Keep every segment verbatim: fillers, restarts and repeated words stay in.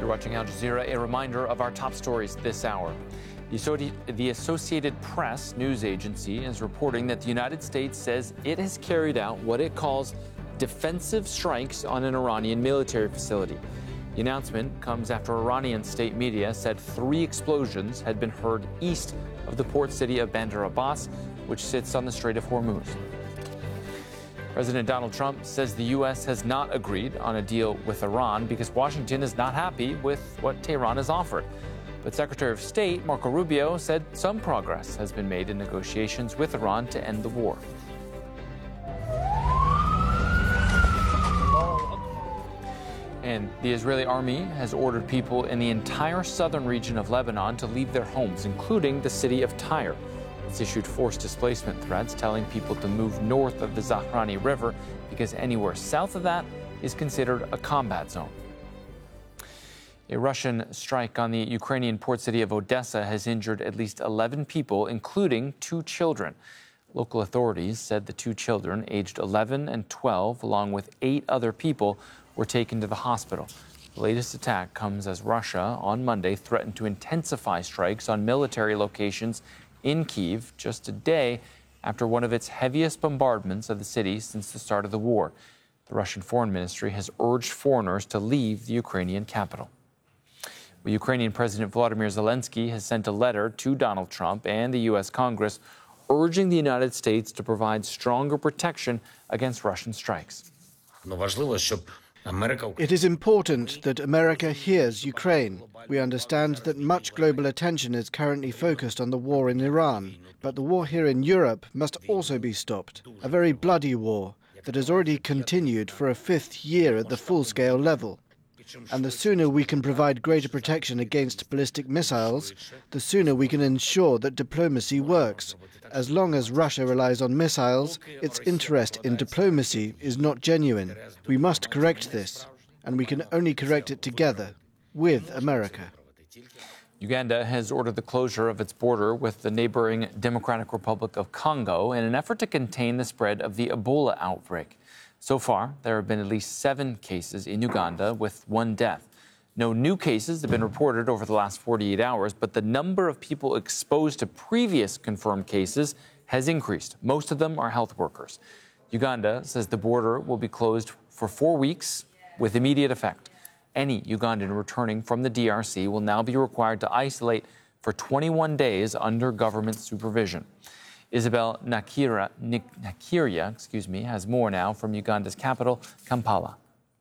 You're watching Al Jazeera. A reminder of our top stories this hour. The Associated Press news agency is reporting that the United States says it has carried out what it calls defensive strikes on an Iranian military facility. The announcement comes after Iranian state media said three explosions had been heard east of the port city of Bandar Abbas, which sits on the Strait of Hormuz. President Donald Trump says the U S has not agreed on a deal with Iran because Washington is not happy with what Tehran has offered. But Secretary of State Marco Rubio said some progress has been made in negotiations with Iran to end the war. And the Israeli army has ordered people in the entire southern region of Lebanon to leave their homes, including the city of Tyre. It's issued forced displacement threats telling people to move north of the Zahrani River because anywhere south of that is considered a combat zone. A Russian strike on the Ukrainian port city of Odessa has injured at least eleven people, including two children. Local authorities said the two children, aged eleven and twelve, along with eight other people, were taken to the hospital. The latest attack comes as Russia, on Monday, threatened to intensify strikes on military locations in Kyiv just a day after one of its heaviest bombardments of the city since the start of the war. The Russian Foreign Ministry has urged foreigners to leave the Ukrainian capital. Well, Ukrainian President Volodymyr Zelensky has sent a letter to Donald Trump and the U S Congress urging the United States to provide stronger protection against Russian strikes. It is important that America hears Ukraine. We understand that much global attention is currently focused on the war in Iran, but the war here in Europe must also be stopped. A very bloody war that has already continued for a fifth year at the full-scale level. And the sooner we can provide greater protection against ballistic missiles, the sooner we can ensure that diplomacy works. As long as Russia relies on missiles, its interest in diplomacy is not genuine. We must correct this, and we can only correct it together, with America. Uganda has ordered the closure of its border with the neighboring Democratic Republic of Congo in an effort to contain the spread of the Ebola outbreak. So far, there have been at least seven cases in Uganda, with one death. No new cases have been reported over the last forty-eight hours, but the number of people exposed to previous confirmed cases has increased. Most of them are health workers. Uganda says the border will be closed for four weeks with immediate effect. Any Ugandan returning from the D R C will now be required to isolate for twenty-one days under government supervision. Isabel Nakira, Nakiria excuse me, has more now from Uganda's capital, Kampala.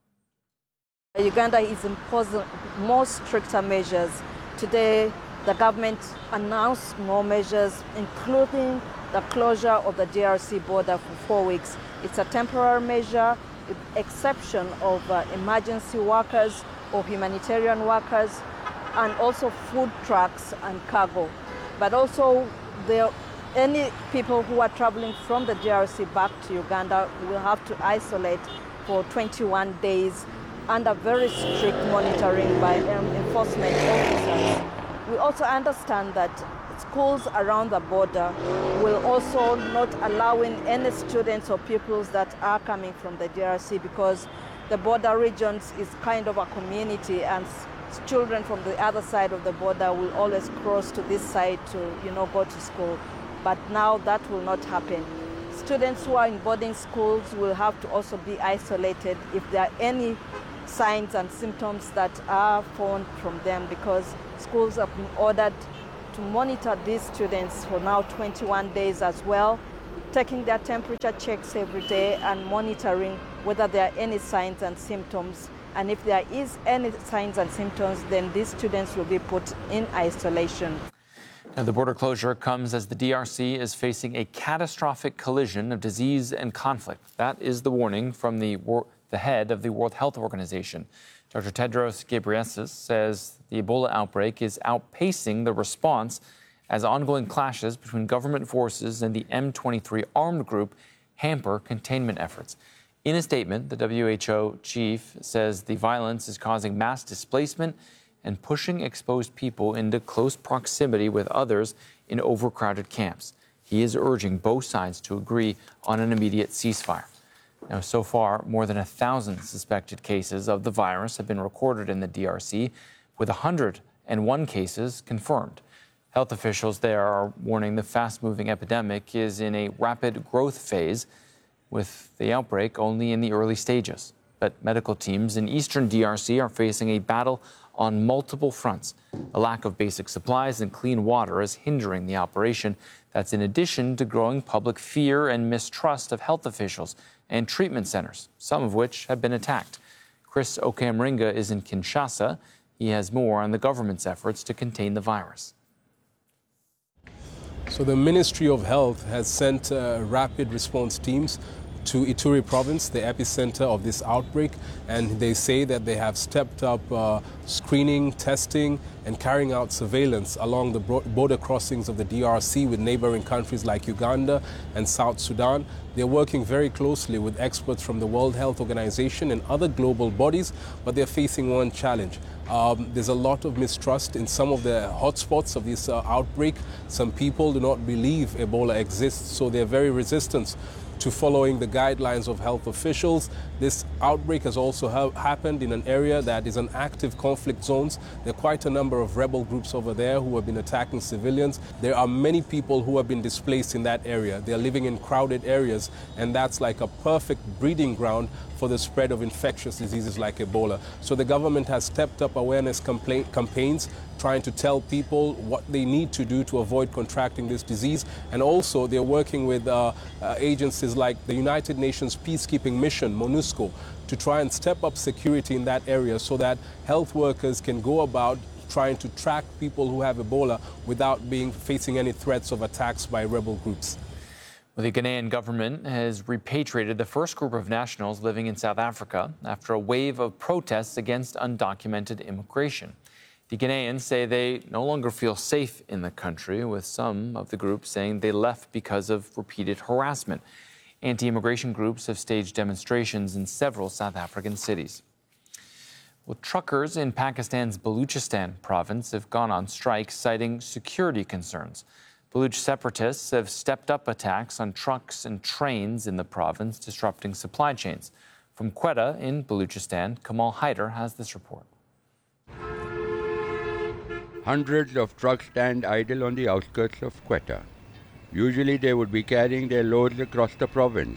Uganda is imposing more stricter measures. Today, the government announced more measures, including the closure of the D R C border for four weeks. It's a temporary measure, with exception of uh, emergency workers or humanitarian workers, and also food trucks and cargo. But also, there any people who are traveling from the D R C back to Uganda will have to isolate for twenty-one days under very strict monitoring by enforcement officers. We also understand that schools around the border will also not allowing any students or pupils that are coming from the D R C because the border regions is kind of a community, and children from the other side of the border will always cross to this side to, you know, go to school. But now that will not happen. Students who are in boarding schools will have to also be isolated if there are any signs and symptoms that are found from them, because schools have been ordered to monitor these students for now twenty-one days as well, taking their temperature checks every day and monitoring whether there are any signs and symptoms. And if there is any signs and symptoms, then these students will be put in isolation. Now, the border closure comes as the D R C is facing a catastrophic collision of disease and conflict. That is the warning from the, the head of the World Health Organization. Doctor Tedros Ghebreyesus says the Ebola outbreak is outpacing the response as ongoing clashes between government forces and the M twenty-three armed group hamper containment efforts. In a statement, the W H O chief says the violence is causing mass displacement and pushing exposed people into close proximity with others in overcrowded camps. He is urging both sides to agree on an immediate ceasefire. Now, so far, more than a thousand suspected cases of the virus have been recorded in the D R C, with one hundred one cases confirmed. Health officials there are warning the fast-moving epidemic is in a rapid growth phase, with the outbreak only in the early stages. But medical teams in eastern D R C are facing a battle on multiple fronts. A lack of basic supplies and clean water is hindering the operation. That's in addition to growing public fear and mistrust of health officials and treatment centers, some of which have been attacked. Chris Okamringa is in Kinshasa. He has more on the government's efforts to contain the virus. So the Ministry of Health has sent uh, rapid response teams to Ituri province, the epicenter of this outbreak, and they say that they have stepped up uh, screening, testing, and carrying out surveillance along the border crossings of the D R C with neighboring countries like Uganda and South Sudan. They're working very closely with experts from the World Health Organization and other global bodies, but they're facing one challenge. Um, there's a lot of mistrust in some of the hotspots of this uh, outbreak. Some people do not believe Ebola exists, so they're very resistant to following the guidelines of health officials. This outbreak has also ha- happened in an area that is an active conflict zones. There are quite a number of rebel groups over there who have been attacking civilians. There are many people who have been displaced in that area. They are living in crowded areas, and that's like a perfect breeding ground for the spread of infectious diseases like Ebola. So the government has stepped up awareness compla- campaigns, trying to tell people what they need to do to avoid contracting this disease. And also they're working with uh, uh, agencies like the United Nations Peacekeeping Mission, MONUSCO, to try and step up security in that area so that health workers can go about trying to track people who have Ebola without being facing any threats of attacks by rebel groups. Well, the Ghanaian government has repatriated the first group of nationals living in South Africa after a wave of protests against undocumented immigration. The Ghanaians say they no longer feel safe in the country, with some of the groups saying they left because of repeated harassment. Anti-immigration groups have staged demonstrations in several South African cities. Well, truckers in Pakistan's Baluchistan province have gone on strike, citing security concerns. Baluch separatists have stepped up attacks on trucks and trains in the province, disrupting supply chains. From Quetta in Baluchistan, Kamal Haider has this report. Hundreds of trucks stand idle on the outskirts of Quetta. Usually they would be carrying their loads across the province.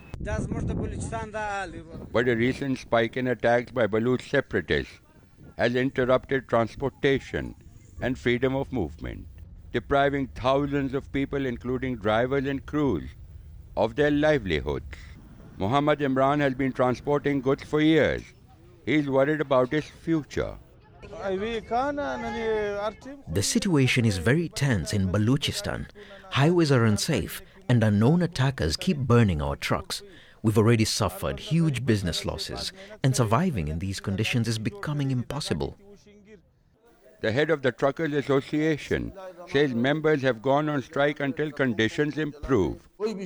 But a recent spike in attacks by Baluch separatists has interrupted transportation and freedom of movement, depriving thousands of people, including drivers and crews, of their livelihoods. Muhammad Imran has been transporting goods for years. He's worried about his future. The situation is very tense in Baluchistan. Highways are unsafe and unknown attackers keep burning our trucks. We've already suffered huge business losses, and surviving in these conditions is becoming impossible. The head of the Truckers Association says members have gone on strike until conditions improve.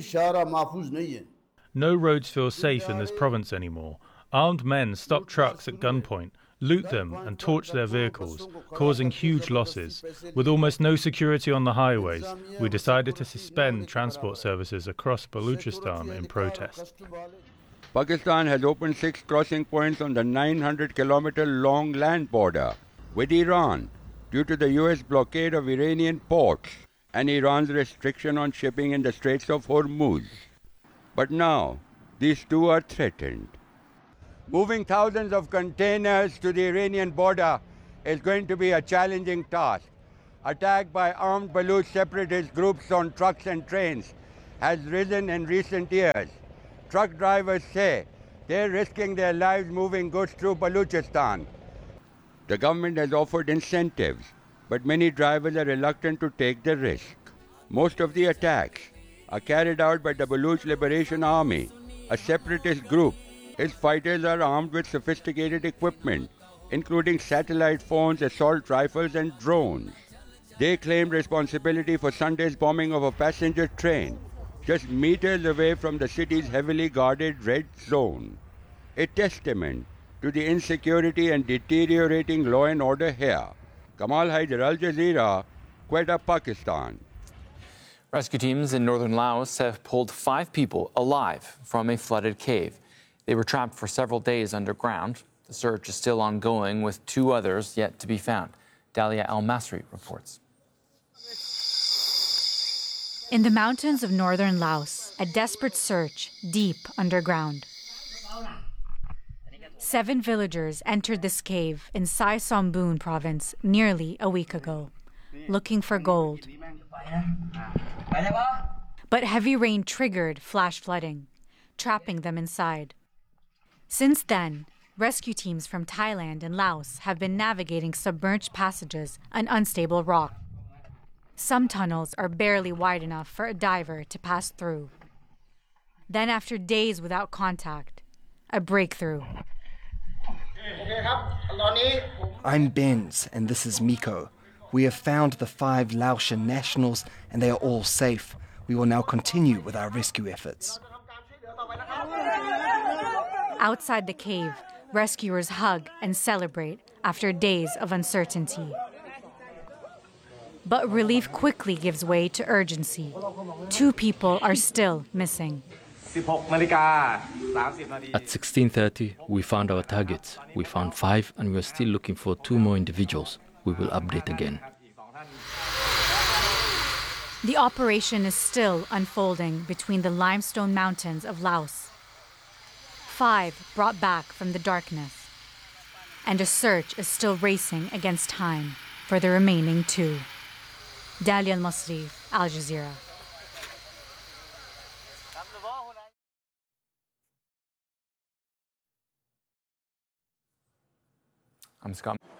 No roads feel safe in this province anymore. Armed men stop trucks at gunpoint, loot them and torch their vehicles, causing huge losses. With almost no security on the highways, we decided to suspend transport services across Baluchistan in protest. Pakistan has opened six crossing points on the nine hundred kilometer long land border with Iran due to the U S blockade of Iranian ports and Iran's restriction on shipping in the Straits of Hormuz. But now, these two are threatened. Moving thousands of containers to the Iranian border is going to be a challenging task. Attack by armed Baluch separatist groups on trucks and trains has risen in recent years. Truck drivers say they're risking their lives moving goods through Baluchistan. The government has offered incentives, but many drivers are reluctant to take the risk. Most of the attacks are carried out by the Baluch Liberation Army, a separatist group. Its fighters are armed with sophisticated equipment, including satellite phones, assault rifles, and drones. They claim responsibility for Sunday's bombing of a passenger train just meters away from the city's heavily guarded red zone, a testament to the insecurity and deteriorating law and order here. Kamal Haider, Al Jazeera, Quetta, Pakistan. Rescue teams in northern Laos have pulled five people alive from a flooded cave. They were trapped for several days underground. The search is still ongoing, with two others yet to be found. Dalia Al-Masri reports. In the mountains of northern Laos, a desperate search deep underground. Seven villagers entered this cave in Sai Somboon province nearly a week ago, looking for gold. But heavy rain triggered flash flooding, trapping them inside. Since then, rescue teams from Thailand and Laos have been navigating submerged passages and unstable rock. Some tunnels are barely wide enough for a diver to pass through. Then, after days without contact, a breakthrough. I'm Benz, and this is Miko. We have found the five Laotian nationals, and they are all safe. We will now continue with our rescue efforts. Outside the cave, rescuers hug and celebrate after days of uncertainty. But relief quickly gives way to urgency. Two people are still missing. At sixteen thirty, we found our targets. We found five, and we are still looking for two more individuals. We will update again. The operation is still unfolding between the limestone mountains of Laos. Five brought back from the darkness. And a search is still racing against time for the remaining two. Dalia Al-Masri, Al Jazeera. I'm Scott.